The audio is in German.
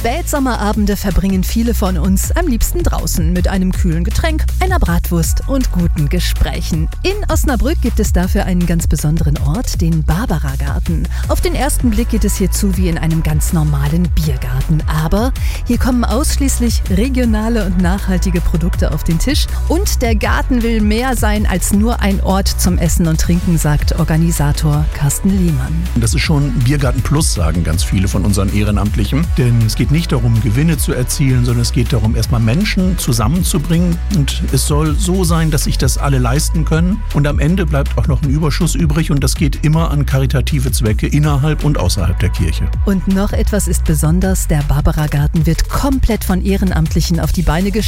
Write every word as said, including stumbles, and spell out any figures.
Spätsommerabende verbringen viele von uns am liebsten draußen mit einem kühlen Getränk, einer Bratwurst und guten Gesprächen. In Osnabrück gibt es dafür einen ganz besonderen Ort, den Barbara-Garten. Auf den ersten Blick geht es hier zu wie in einem ganz normalen Biergarten. Aber hier kommen ausschließlich regionale und nachhaltige Produkte auf den Tisch. Und der Garten will mehr sein als nur ein Ort zum Essen und Trinken, sagt Organisator Carsten Lehmann. Das ist schon Biergarten Plus, sagen ganz viele von unseren Ehrenamtlichen. Denn es geht nicht darum, Gewinne zu erzielen, sondern es geht darum, erstmal Menschen zusammenzubringen. Und es soll so sein, dass sich das alle leisten können. Und am Ende bleibt auch noch ein Überschuss übrig. Und das geht immer an karitative Zwecke innerhalb und außerhalb der Kirche. Und noch etwas ist besonders. Der Barbara-Garten wird komplett von Ehrenamtlichen auf die Beine gestellt.